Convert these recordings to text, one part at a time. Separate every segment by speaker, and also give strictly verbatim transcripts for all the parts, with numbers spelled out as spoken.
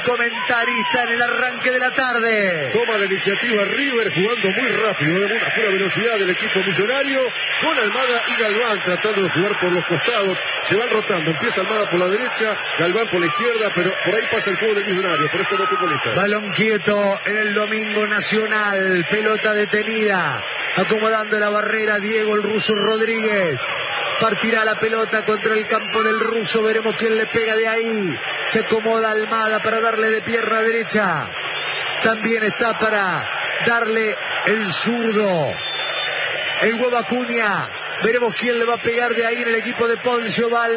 Speaker 1: comentarista en el arranque de la tarde.
Speaker 2: Toma la iniciativa River jugando muy rápido, de una pura velocidad del equipo millonario, con Almada y Galván tratando de jugar por los costados. Se van rotando, empieza Almada por la derecha, Galván por la izquierda, pero por ahí pasa el juego del millonario, por estos dos futbolistas.
Speaker 1: Balón quieto en el domingo nacional, pelota detenida, acomodando la barrera Diego el Ruso Rodríguez. Partirá la pelota contra el campo del Ruso, veremos quién le pega de ahí. Se acomoda Almada para darle de pierna derecha. También está para darle el zurdo, el huevo Acuña. Veremos quién le va a pegar de ahí en el equipo de Poncio. Va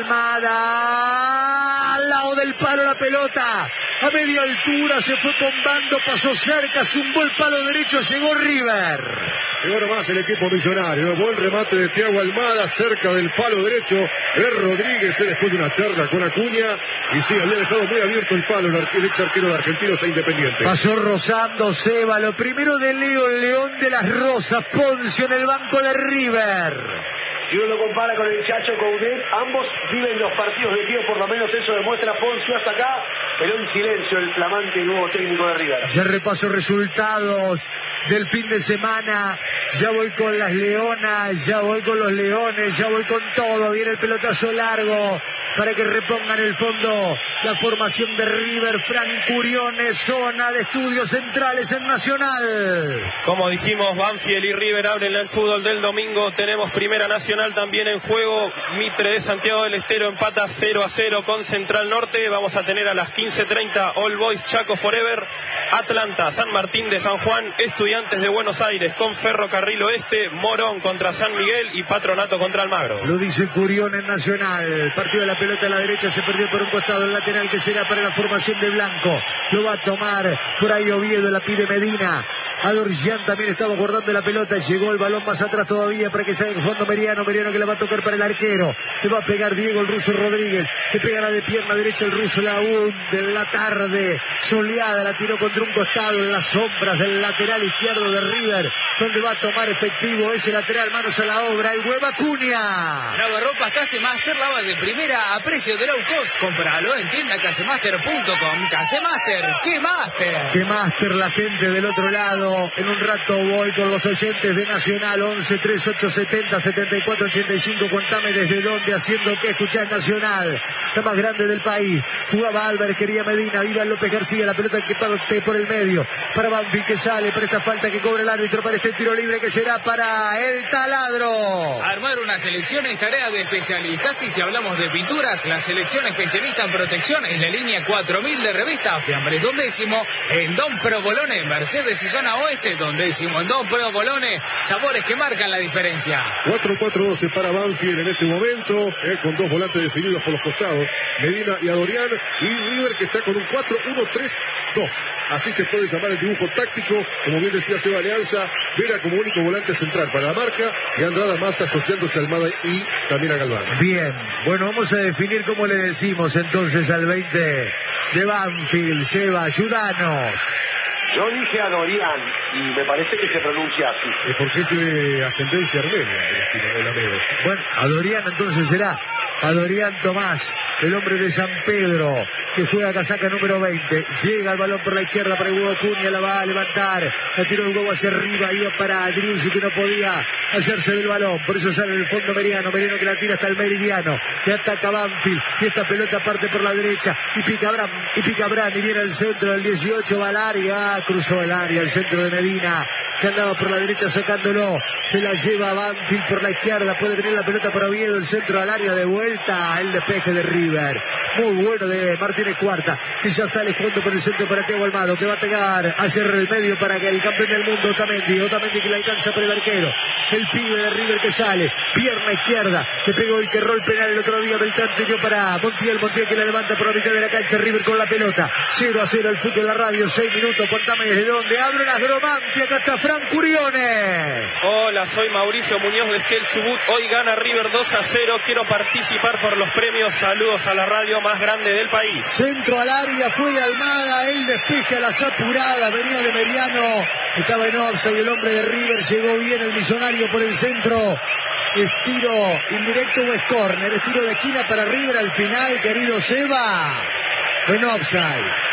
Speaker 1: Almada al lado del palo la pelota, a media altura, se fue bombando, pasó cerca, zumbó el palo derecho, llegó River.
Speaker 2: Llegó nomás el equipo millonario, buen remate de Thiago Almada cerca del palo derecho de Rodríguez, después de una charla con Acuña, y sí, había dejado muy abierto el palo el, el ex arquero de Argentinos e Independiente.
Speaker 1: Pasó rozando Seba, lo primero de Leo, el León de las Rosas, Poncio en el banco de River.
Speaker 3: Si uno lo compara con el Chacho Coudet, ambos viven los partidos de pie, por lo menos eso demuestra Poncio hasta acá, pero en silencio el flamante nuevo técnico de River.
Speaker 1: Ya repaso resultados del fin de semana, ya voy con las Leonas, ya voy con los Leones, ya voy con todo, viene el pelotazo largo para que repongan el fondo la formación de River. Fran Curiones, zona de estudios centrales en Nacional.
Speaker 4: Como dijimos, Banfield y River abren el fútbol del domingo. Tenemos Primera Nacional también en juego. Mitre de Santiago del Estero empata cero a cero con Central Norte. Vamos a tener a las quince treinta All Boys Chaco Forever, Atlanta, San Martín de San Juan, Estudiantes de Buenos Aires con Ferrocarril Oeste, Morón contra San Miguel y Patronato contra Almagro.
Speaker 1: Lo dice Curión en Nacional. Partido de la pelota a la derecha, se perdió por un costado el lateral que será para la formación de Blanco. Lo va a tomar por ahí Oviedo, la pide Medina. Adorgian también estaba guardando la pelota, llegó el balón más atrás todavía para que salga el fondo Meriano, Meriano que la va a tocar para el arquero, le va a pegar Diego el Ruso Rodríguez, le pega la de pierna derecha el Ruso, la hunde en la tarde soleada, la tiró contra un costado en las sombras del lateral izquierdo de River, donde va a tomar efectivo ese lateral, manos a la obra, el huevo Acuña.
Speaker 5: Lavarropas Casemaster, lava de primera a precio de low cost, compralo en tienda casemaster punto com. Casemaster, ¿qué master?
Speaker 1: ¿Qué master la gente del otro lado? En un rato voy con los oyentes de Nacional. Once treinta y ocho setenta setenta y cuatro ochenta y cinco. Contame desde dónde, haciendo que escuchás Nacional, la más grande del país. Jugaba Álvarez, quería Medina, viva López García, la pelota que parte por el medio para Banfield, que sale para esta falta que cobra el árbitro, para este tiro libre que será para el Taladro.
Speaker 5: Armar una selección es tarea de especialistas, y si hablamos de pinturas, la selección especialista en protección es la línea cuatro mil de revista Fiambres Dondécimo en Don Provolone, Mercedes y zona oeste. Dondécimo en Don Provolone, sabores que marcan la diferencia.
Speaker 2: cuatro cuatro doce para Banfield en este momento, eh, con dos volantes definidos por los costados, Medina y Adorián, y River que está con un cuatro uno tres dos. Así se puede llamar el dibujo táctico, como bien decía Seba Alianza, Vera como único volante central para la marca, y Andrada más asociándose a Almada y también a Galván.
Speaker 1: Bien, bueno, vamos a definir cómo le decimos entonces al veinte de Banfield. Seba, ayúdanos.
Speaker 3: Yo dije Adorián y me parece que se pronuncia así.
Speaker 2: Es porque es de ascendencia armenia el estilo del amigo.
Speaker 1: Bueno, Adorián entonces será Adorián Tomás, el hombre de San Pedro, que juega casaca número veinte. Llega el balón por la izquierda para Hugo Acuña, la va a levantar, la tiró el huevo hacia arriba, iba para Driussi, que no podía hacerse del balón, por eso sale en el fondo Meriano, Meriano que la tira hasta el meridiano, que ataca Banfield, y esta pelota parte por la derecha, y pica Bran, y pica Bran, y viene al centro del dieciocho, va al área, cruzó el área, el centro de Medina, que andaba por la derecha sacándolo, se la lleva Banfield por la izquierda, puede venir la pelota para Oviedo, el centro al área de vuelta, el despeje de River, muy bueno de Martínez Cuarta, que ya sale jugando por el centro para Thiago Almada, que va a pegar hacia el medio para que el campeón del mundo Otamendi, Otamendi que la alcanza por el arquero, el pibe de River que sale, pierna izquierda, le pegó el que erró el penal el otro día, Beltrán tiró para Montiel, Montiel que la levanta por la mitad de la cancha, River con la pelota, cero a cero el fútbol en la radio, seis minutos, contame desde dónde, abre la Gromanti, acá está Fran Curiones.
Speaker 4: Hola, soy Mauricio Muñoz de Esquel Chubut, hoy gana River dos a cero, quiero participar por los premios, saludos a la radio más grande del país.
Speaker 1: Centro al área, fue de Almada, el despeje a las apuradas, venía de Meriano, estaba en offside, el hombre de River, llegó bien el millonario por el centro, es tiro indirecto o es córner, es tiro de esquina para River al final, querido Seba, en offside.